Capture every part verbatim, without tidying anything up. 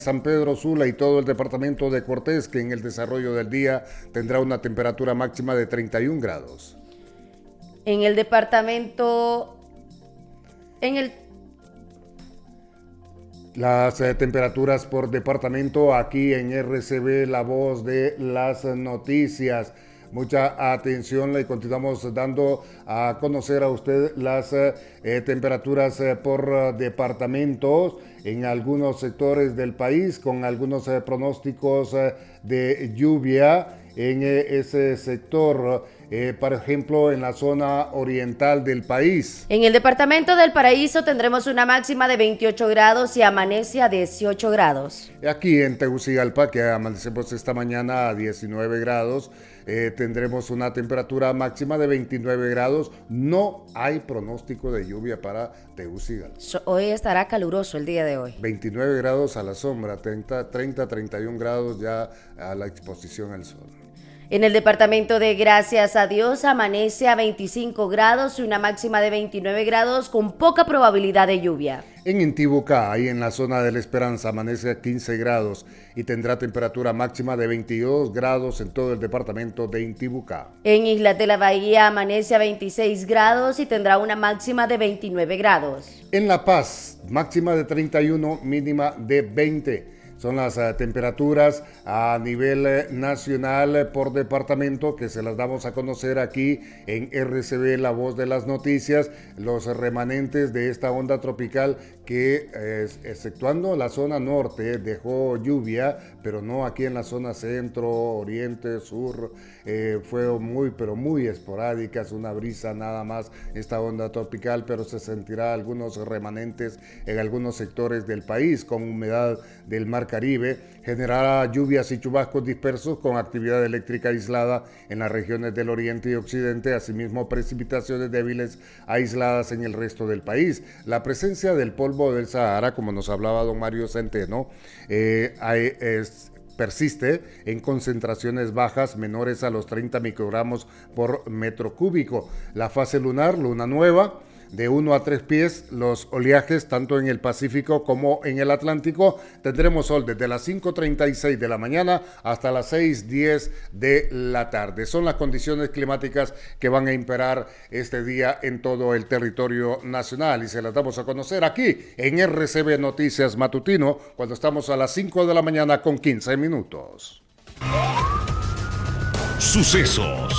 San Pedro Sula y todo el departamento de Cortés, que en el desarrollo del día tendrá una temperatura máxima de treinta y un grados. En el departamento, en el Las eh, temperaturas por departamento aquí en R C B, la voz de las noticias. Mucha atención, le continuamos dando a conocer a usted las eh, temperaturas eh, por uh, departamentos en algunos sectores del país, con algunos eh, pronósticos eh, de lluvia en eh, ese sector, eh, por ejemplo, en la zona oriental del país. En el departamento del Paraíso tendremos una máxima de veintiocho grados y amanece a dieciocho grados. Aquí en Tegucigalpa, que amanecemos esta mañana a diecinueve grados, eh, tendremos una temperatura máxima de veintinueve grados. No hay pronóstico de lluvia para Tegucigalpa. So, hoy estará caluroso el día de hoy. veintinueve grados a la sombra, treinta, treinta y un grados ya a la exposición al sol. En el departamento de Gracias a Dios amanece a veinticinco grados y una máxima de veintinueve grados con poca probabilidad de lluvia. En Intibucá, ahí en la zona de la Esperanza, amanece a quince grados y tendrá temperatura máxima de veintidós grados en todo el departamento de Intibucá. En Islas de la Bahía amanece a veintiséis grados y tendrá una máxima de veintinueve grados. En La Paz, máxima de treinta y uno, mínima de veinte. Son las uh, temperaturas a nivel eh, nacional eh, por departamento que se las damos a conocer aquí en R C B, la voz de las noticias, los remanentes de esta onda tropical que, eh, exceptuando la zona norte, dejó lluvia, pero no aquí en la zona centro, oriente, sur, eh, fue muy, pero muy esporádica, es una brisa nada más esta onda tropical, pero se sentirá algunos remanentes en algunos sectores del país con humedad del mar Caribe, generará lluvias y chubascos dispersos con actividad eléctrica aislada en las regiones del oriente y occidente, asimismo precipitaciones débiles aisladas en el resto del país. La presencia del polvo del Sahara, como nos hablaba don Mario Centeno, eh, hay, es, persiste en concentraciones bajas menores a los treinta microgramos por metro cúbico. La fase lunar, luna nueva, de uno a tres pies, los oleajes tanto en el Pacífico como en el Atlántico. Tendremos sol desde las cinco treinta y seis de la mañana hasta las seis diez de la tarde. Son las condiciones climáticas que van a imperar este día en todo el territorio nacional y se las damos a conocer aquí en R C B Noticias Matutino cuando estamos a las cinco de la mañana con quince minutos. Sucesos.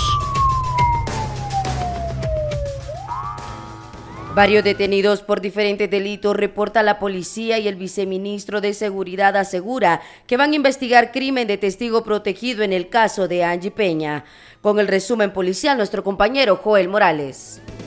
Varios detenidos por diferentes delitos reporta la policía y el viceministro de Seguridad asegura que van a investigar crimen de testigo protegido en el caso de Angie Peña. Con el resumen policial, nuestro compañero Joel Morales.